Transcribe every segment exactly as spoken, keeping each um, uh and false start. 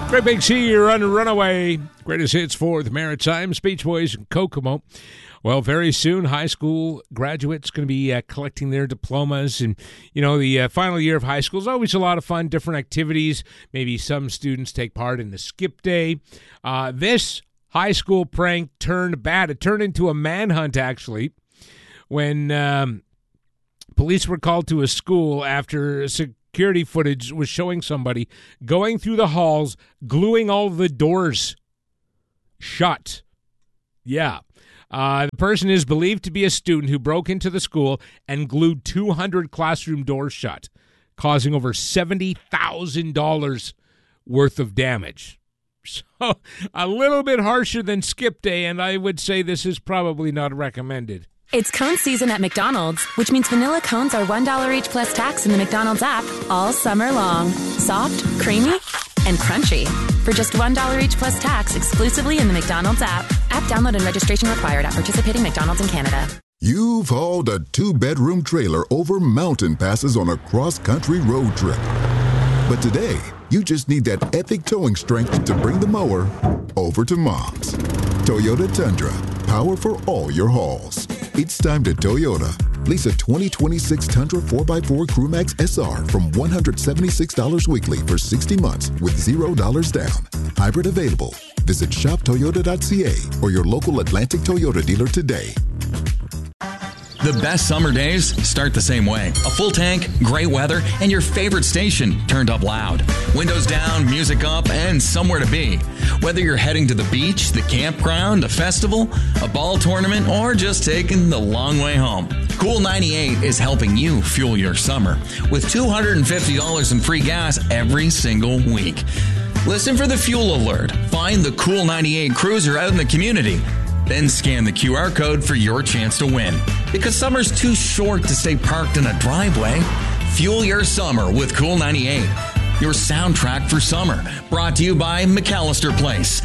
Great Big Sea, Run Runaway. Greatest hits for the Maritimes, Beach Boys, and Kokomo. Well, very soon, high school graduates going to be uh, collecting their diplomas. And, you know, the uh, final year of high school is always a lot of fun, different activities. Maybe some students take part in the skip day. Uh, this high school prank turned bad. It turned into a manhunt, actually, when um, police were called to a school after security footage was showing somebody going through the halls, gluing all the doors shut. Yeah. Uh, the person is believed to be a student who broke into the school and glued two hundred classroom doors shut, causing over seventy thousand dollars worth of damage. So a little bit harsher than skip day, and I would say this is probably not recommended. It's cone season at McDonald's, which means vanilla cones are one dollar each plus tax in the McDonald's app all summer long. Soft, creamy, and crunchy. For just one dollar each plus tax exclusively in the McDonald's app. App download and registration required at participating McDonald's in Canada. You've hauled a two-bedroom trailer over mountain passes on a cross-country road trip. But today, you just need that epic towing strength to bring the mower over to Mom's. Toyota Tundra, power for all your hauls. It's time to Toyota. Lease a twenty twenty-six Tundra four by four CrewMax S R from one hundred seventy-six dollars weekly for sixty months with zero dollars down. Hybrid available. Visit shop toyota dot c a or your local Atlantic Toyota dealer today. The best summer days start the same way. A full tank, great weather, and your favorite station turned up loud. Windows down, music up, and somewhere to be. Whether you're heading to the beach, the campground, a festival, a ball tournament, or just taking the long way home, Cool ninety-eight is helping you fuel your summer with two hundred fifty dollars in free gas every single week. Listen for the fuel alert. Find the Cool ninety-eight cruiser out in the community. Then scan the Q R code for your chance to win. Because summer's too short to stay parked in a driveway. Fuel your summer with Cool ninety-eight. Your soundtrack for summer. Brought to you by McAllister Place.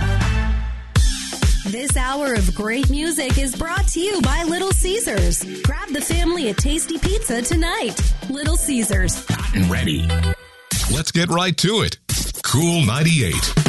This hour of great music is brought to you by Little Caesars. Grab the family a tasty pizza tonight. Little Caesars. Hot and ready. Let's get right to it. Cool ninety-eight.